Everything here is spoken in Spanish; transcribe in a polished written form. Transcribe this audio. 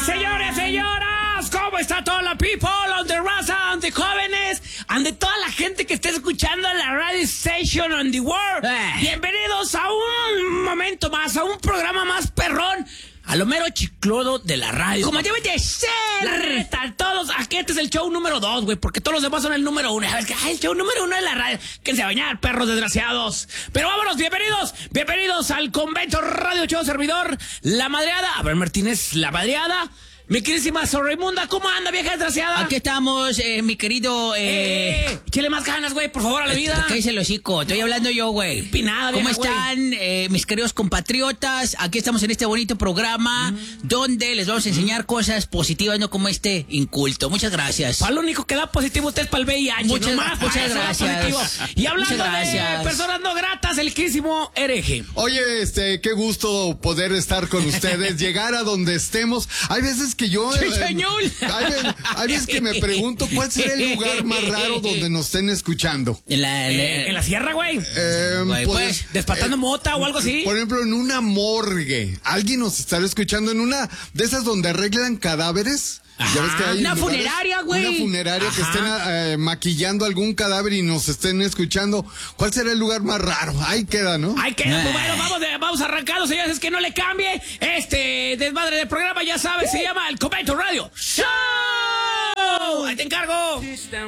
Señores, señoras, ¿cómo está toda la people? On the raza, on the jóvenes, and de toda la gente que esté escuchando la radio station on the world. Bienvenidos a un momento más, a un programa más perrón, a lo mero chiclodo de la radio. Como debe de ser. La reta, todos, aquí este es el show número 2, güey, porque todos los demás son el número 1. ¿Sabes qué? El show número 1 de la radio. Que se bañar, perros desgraciados. Pero vámonos, bienvenidos al Convento Radio Show Servidor, La Madreada. A ver, Martínez, La Madreada. Mi queridísima Sor Raimunda, ¿cómo anda, vieja desgraciada? Aquí estamos, mi querido... Échale más ganas, güey, por favor, a la vida. Cállese el hocico, estoy hablando yo, güey. Pinada, ¿Cómo vieja, están, mis queridos compatriotas? Aquí estamos en este bonito programa donde les vamos a enseñar cosas positivas, no como este inculto. Muchas gracias. Para lo único que da positivo usted es para el VIH. Muchas gracias. Y hablando de personas no gratas, el queridísimo hereje. Oye, qué gusto poder estar con ustedes, llegar a donde estemos. Hay veces que yo... Sí, señor. Hay veces que me pregunto cuál será el lugar más raro donde nos estén escuchando. En la sierra, güey. Pues, despatando mota o algo así. Por ejemplo, en una morgue. ¿Alguien nos estará escuchando en una de esas donde arreglan cadáveres? ¿Ya ves que hay una funeraria, güey? Una funeraria. Ajá. Que estén maquillando algún cadáver y nos estén escuchando. ¿Cuál será el lugar más raro? Ahí queda, ¿no? Ahí queda. Pues bueno, vamos arrancando, señores. Es que no le cambie. Este desmadre del programa, ya sabes, se llama el Convento Radio Show. Ahí te encargo.